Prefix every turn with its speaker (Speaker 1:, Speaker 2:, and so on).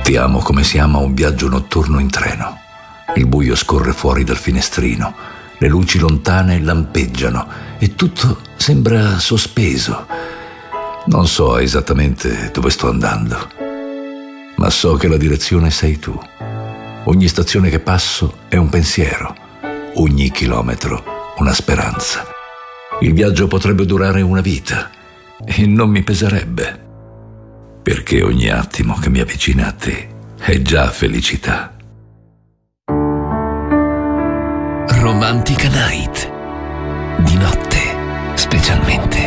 Speaker 1: Ti amo come si ama un viaggio notturno in treno. Il buio scorre fuori dal finestrino, le luci lontane lampeggiano e tutto sembra sospeso. Non so esattamente dove sto andando, ma so che la direzione sei tu. Ogni stazione che passo è un pensiero, ogni chilometro una speranza. Il viaggio potrebbe durare una vita e non mi peserebbe, perché ogni attimo che mi avvicina a te è già felicità.
Speaker 2: Romantica Night. Di notte, specialmente.